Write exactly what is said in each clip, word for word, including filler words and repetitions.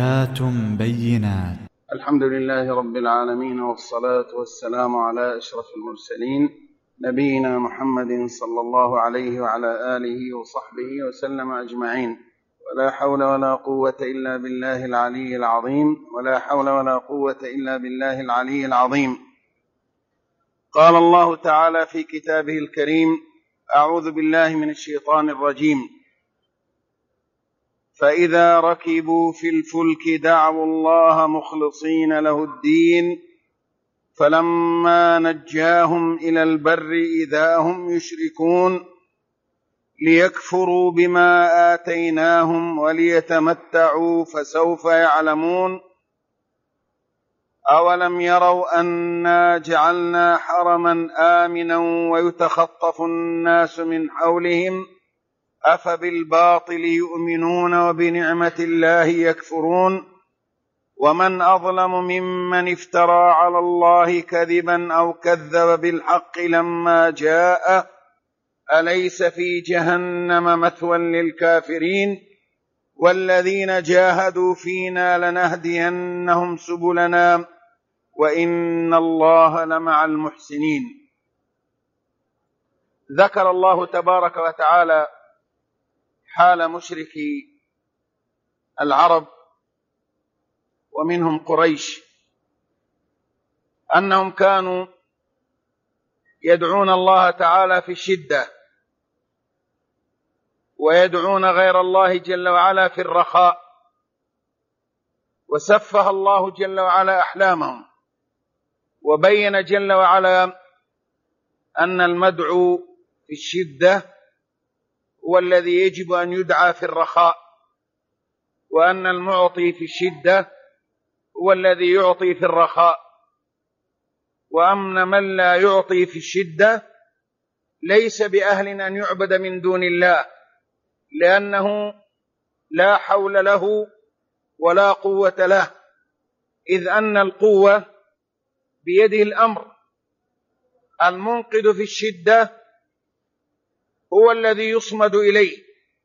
آيات بينات. الحمد لله رب العالمين، والصلاة والسلام على أشرف المرسلين نبينا محمد صلى الله عليه وعلى آله وصحبه وسلم أجمعين. ولا حول ولا قوة إلا بالله العلي العظيم ولا حول ولا قوة إلا بالله العلي العظيم. قال الله تعالى في كتابه الكريم: أعوذ بالله من الشيطان الرجيم. فإذا ركبوا في الفلك دعوا الله مخلصين له الدين فلما نجاهم إلى البر إذا هم يشركون ليكفروا بما آتيناهم وليتمتعوا فسوف يعلمون. أولم يروا أنا جعلنا حرما آمنا ويتخطف الناس من حولهم أفبالباطل يؤمنون وبنعمة الله يكفرون. ومن أظلم ممن افترى على الله كذبا أو كذب بالحق لما جاء أليس في جهنم مثوى للكافرين والذين جاهدوا فينا لنهدينهم سبلنا وإن الله لمع المحسنين. ذكر الله تبارك وتعالى حال مشركي العرب ومنهم قريش، أنهم كانوا يدعون الله تعالى في الشدة ويدعون غير الله جل وعلا في الرخاء، وسفه الله جل وعلا أحلامهم، وبين جل وعلا أن المدعو في الشدة هو الذي يجب أن يدعى في الرخاء، وأن المعطي في الشدة هو الذي يعطي في الرخاء، وأن من لا يعطي في الشدة ليس بأهل أن يعبد من دون الله، لأنه لا حول له ولا قوة له، إذ أن القوة بيده الأمر. المنقذ في الشدة هو الذي يصمد إليه،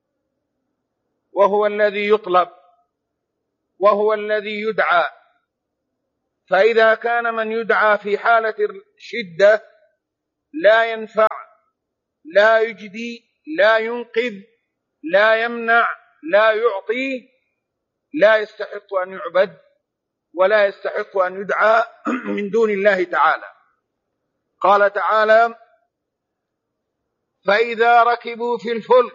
وهو الذي يطلب، وهو الذي يدعى. فإذا كان من يدعى في حالة الشدة لا ينفع، لا يجدي، لا ينقذ، لا يمنع، لا يعطي، لا يستحق أن يعبد ولا يستحق أن يدعى من دون الله تعالى. قال تعالى: فإذا ركبوا في الفلك،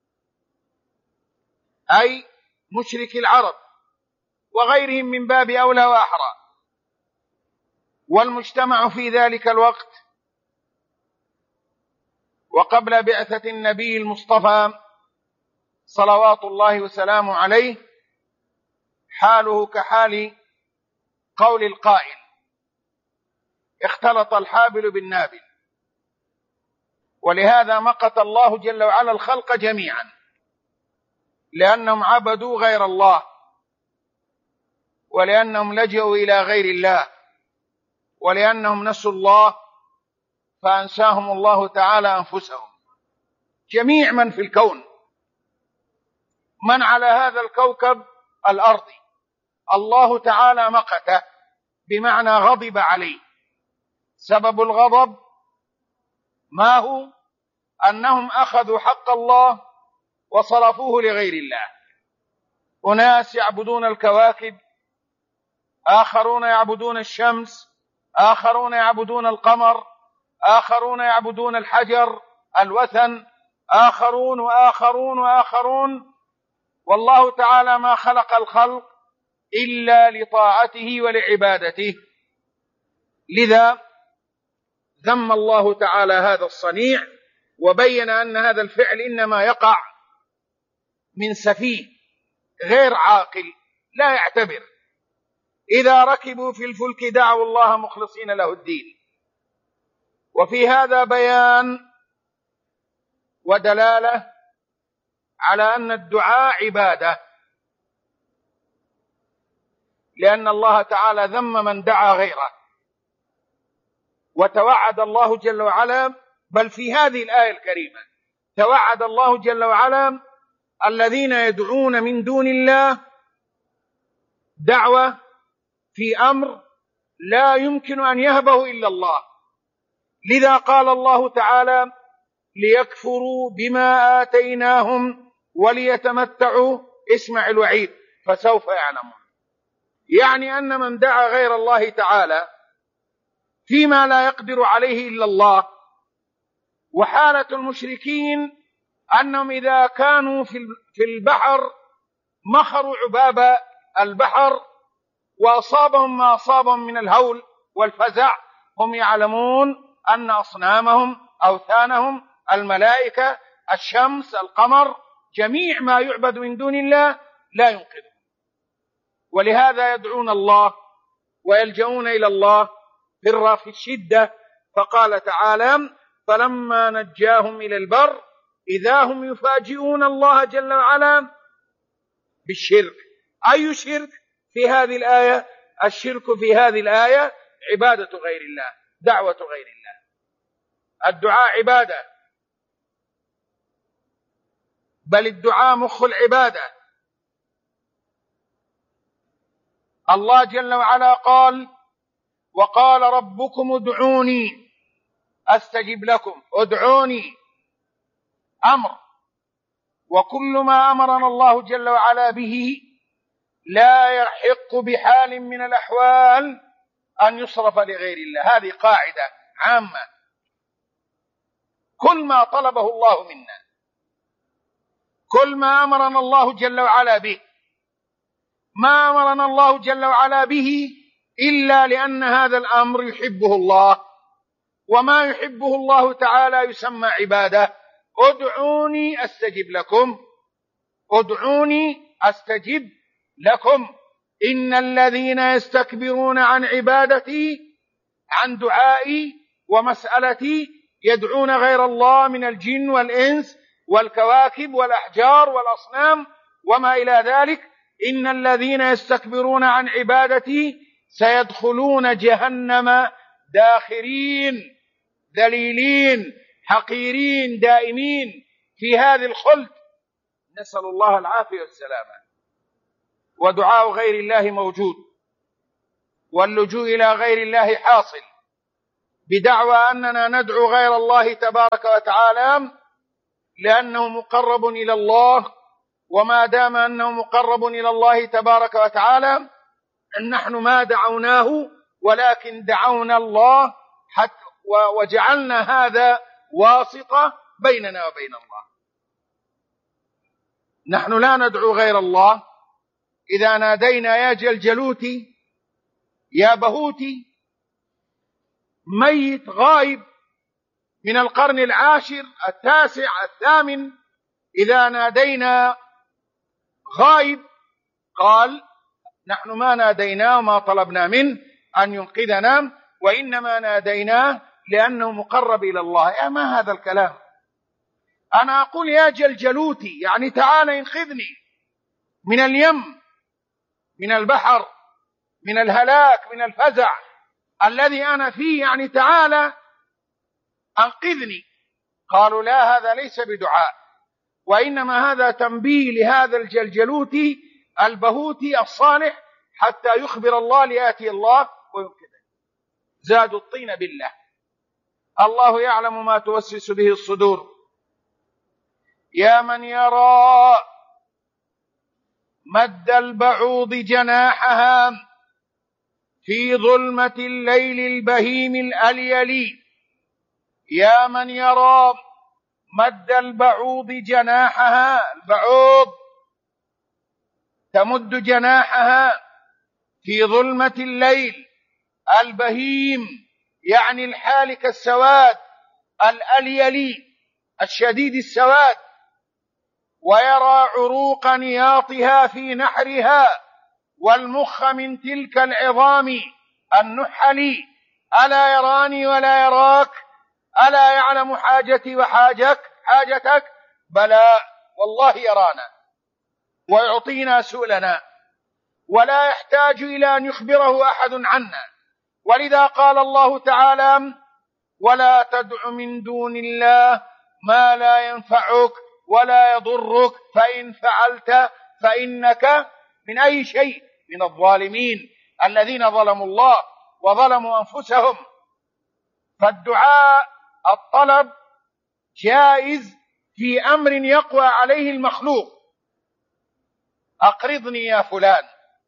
أي مشرك العرب وغيرهم من باب أولى وأحرى. والمجتمع في ذلك الوقت وقبل بعثة النبي المصطفى صلوات الله وسلامه عليه حاله كحال قول القائل: اختلط الحابل بالنابل. ولهذا مقت الله جل وعلا الخلق جميعا، لأنهم عبدوا غير الله، ولأنهم لجأوا إلى غير الله، ولأنهم نسوا الله فأنساهم الله تعالى أنفسهم. جميع من في الكون، من على هذا الكوكب الأرضي، الله تعالى مقته، بمعنى غضب عليه. سبب الغضب ما هو؟ أنهم أخذوا حق الله وصرفوه لغير الله. أناس يعبدون الكواكب، آخرون يعبدون الشمس، آخرون يعبدون القمر، آخرون يعبدون الحجر الوثن، آخرون وآخرون وآخرون. والله تعالى ما خلق الخلق إلا لطاعته ولعبادته. لذا ذم الله تعالى هذا الصنيع، وبين أن هذا الفعل إنما يقع من سفيه غير عاقل لا يعتبر. إذا ركبوا في الفلك دعوا الله مخلصين له الدين. وفي هذا بيان ودلالة على أن الدعاء عبادة، لأن الله تعالى ذم من دعا غيره. وتوعد الله جل وعلا، بل في هذه الآية الكريمة توعد الله جل وعلا الذين يدعون من دون الله دعوة في أمر لا يمكن أن يهبه إلا الله. لذا قال الله تعالى: ليكفروا بما آتيناهم وليتمتعوا. اسمع الوعيد: فسوف يعلمون. يعني أن من دعا غير الله تعالى فيما لا يقدر عليه إلا الله. وحالة المشركين أنهم إذا كانوا في البحر مخروا عباب البحر وأصابهم ما أصابهم من الهول والفزع، هم يعلمون أن أصنامهم، أوثانهم، الملائكة، الشمس، القمر، جميع ما يعبد من دون الله لا ينقذهم. ولهذا يدعون الله ويلجؤون إلى الله في الشدة. فقال تعالى: فلما نجاهم إلى البر إذا هم يفاجئون الله جل وعلا بالشرك. أي شرك في هذه الآية؟ الشرك في هذه الآية عبادة غير الله، دعوة غير الله. الدعاء عبادة، بل الدعاء مخ العبادة. الله جل وعلا قال: وقال ربكم ادعوني أستجب لكم. ادعوني أمر، وكل ما أمرنا الله جل وعلا به لا يحق بحال من الأحوال أن يصرف لغير الله. هذه قاعدة عامة. كل ما طلبه الله منا، كل ما أمرنا الله جل وعلا به، ما أمرنا الله جل وعلا به إلا لأن هذا الأمر يحبه الله، وما يحبه الله تعالى يسمى عبادة. ادعوني أستجب لكم، ادعوني أستجب لكم. إن الذين يستكبرون عن عبادتي، عن دعائي ومسألتي، يدعون غير الله من الجن والإنس والكواكب والأحجار والأصنام وما إلى ذلك. إن الذين يستكبرون عن عبادتي سيدخلون جهنم داخرين ذليلين حقيرين دائمين في هذه الخلد، نسأل الله العافية والسلامة. ودعاء غير الله موجود، واللجوء إلى غير الله حاصل، بدعوى أننا ندعو غير الله تبارك وتعالى لأنه مقرب إلى الله. وما دام أنه مقرب إلى الله تبارك وتعالى أن نحن ما دعوناه، ولكن دعونا الله حتى وجعلنا هذا واسطة بيننا وبين الله. نحن لا ندعو غير الله. إذا نادينا يا جلجلوتي، يا بهوتي، ميت غائب من القرن العاشر التاسع الثامن، إذا نادينا غائب قال: نحن ما ناديناه وما طلبنا منه أن ينقذنا، وإنما ناديناه لأنه مقرب إلى الله. يا ما هذا الكلام؟ أنا أقول يا جلجلوتي، يعني تعال انقذني من اليم، من البحر، من الهلاك، من الفزع الذي أنا فيه، يعني تعال أنقذني. قالوا: لا، هذا ليس بدعاء، وإنما هذا تنبيه لهذا الجلجلوتي البهوتي الصالح حتى يخبر الله ليأتي الله وينقذه. زادوا الطين بالله. الله يعلم ما توسوس به الصدور. يا من يرى مد البعوض جناحها في ظلمة الليل البهيم الأليلي، يا من يرى مد البعوض جناحها، البعوض تمد جناحها في ظلمة الليل البهيم، يعني الحالك السواد الأليلي الشديد السواد، ويرى عروق نياطها في نحرها والمخ من تلك العظام النحل. ألا يراني ولا يراك؟ ألا يعلم حاجتي وحاجك حاجتك؟ بلى والله يرانا ويعطينا سؤلنا، ولا يحتاج إلى أن يخبره أحد عنا. ولذا قال الله تعالى: ولا تدع من دون الله ما لا ينفعك ولا يضرك، فإن فعلت فإنك من أي شيء من الظالمين الذين ظلموا الله وظلموا أنفسهم. فالدعاء الطلب جائز في أمر يقوى عليه المخلوق. أقرضني يا فلان،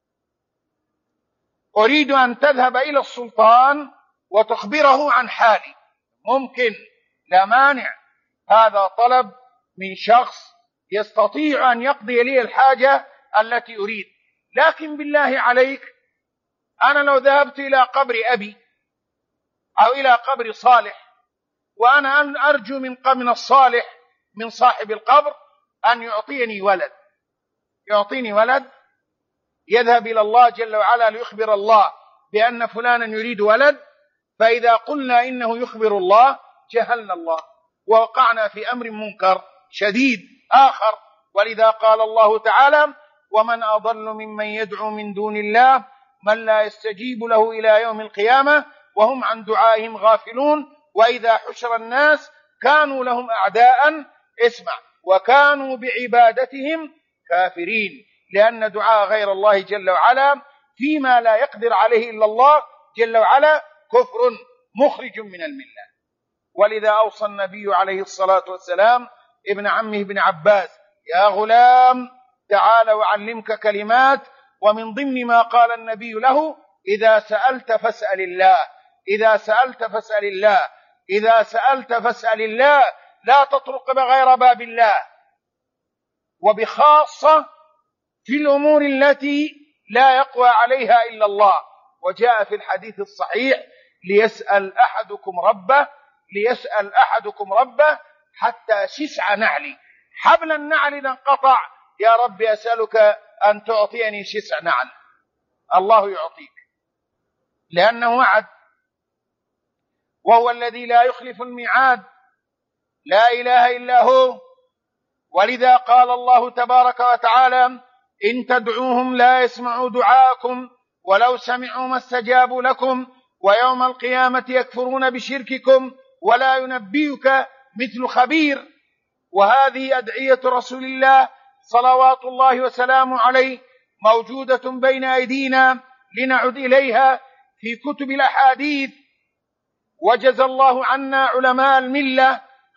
أريد أن تذهب إلى السلطان وتخبره عن حالي، ممكن، لا مانع، هذا طلب من شخص يستطيع أن يقضي لي الحاجة التي أريد. لكن بالله عليك، أنا لو ذهبت إلى قبر أبي أو إلى قبر صالح وأنا أرجو من من الصالح من صاحب القبر أن يعطيني ولد، يعطيني ولد، يذهب إلى الله جل وعلا ليخبر الله بأن فلانا يريد ولد، فإذا قلنا إنه يخبر الله جهلنا الله ووقعنا في أمر منكر شديد آخر. ولذا قال الله تعالى: ومن أضل ممن يدعو من دون الله من لا يستجيب له إلى يوم القيامة وهم عن دعائهم غافلون وإذا حشر الناس كانوا لهم أعداء، اسمع، وكانوا بعبادتهم كافرين، لأن دعاء غير الله جل وعلا فيما لا يقدر عليه إلا الله جل وعلا كفر مخرج من الملة. ولذا أوصى النبي عليه الصلاة والسلام ابن عمه ابن عباس: يا غلام تعال وعلمك كلمات. ومن ضمن ما قال النبي له: إذا سألت فاسأل الله، إذا سألت فاسأل الله، إذا سألت فاسأل الله، لا تطرق بغير باب الله، وبخاصة في الأمور التي لا يقوى عليها إلا الله. وجاء في الحديث الصحيح: ليسأل أحدكم ربه، ليسأل أحدكم ربه حتى شسع نعلي، حبل النعل إذا انقطع يا رب أسألك أن تعطيني شسع نعل، الله يعطيك، لأنه وعد، وهو الذي لا يخلف الميعاد، لا إله إلا هو. ولذا قال الله تبارك وتعالى: إن تدعوهم لا يسمعوا دعاءكم ولو سمعوا ما استجابوا لكم ويوم القيامة يكفرون بشرككم ولا ينبئك مثل خبير. وهذه أدعية رسول الله صلوات الله وسلامه عليه موجودة بين أيدينا لنعد إليها في كتب الأحاديث. وجزى الله عنا علماء الملة